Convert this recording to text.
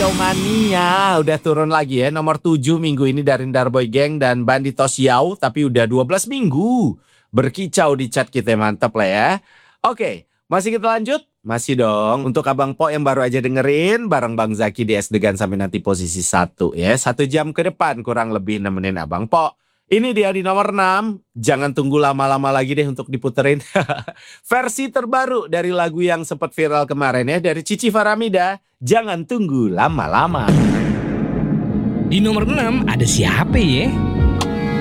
Kacau Mania udah turun lagi ya, nomor 7 minggu ini dari Darboy Gang dan Banditos Yau, tapi udah 12 minggu berkicau di chat kita, mantap lah ya. Oke, masih kita lanjut? Masih dong, untuk Abang Po yang baru aja dengerin, bareng Bang Zaki di Es Degan sampai nanti posisi 1 ya, 1 jam ke depan kurang lebih nemenin Abang Po. Ini dia di nomor 6, jangan tunggu lama-lama lagi deh untuk diputerin. Versi terbaru dari lagu yang sempat viral kemarin ya, dari Cici Faramida, Jangan Tunggu Lama-Lama. Di nomor 6 ada siapa ya?